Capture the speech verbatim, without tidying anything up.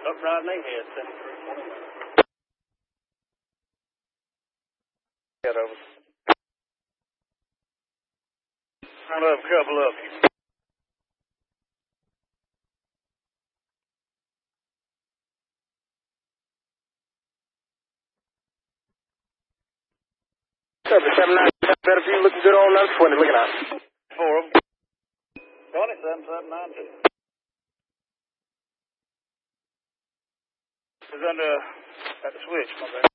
Up riding ahead, seventy-three twenty-nine. Get over. Round up a couple of you. seven nine, better view, looking good on nine twenty, looking out. Four of them. twenty-seven seven nine two. Is under, at the switch, my bad.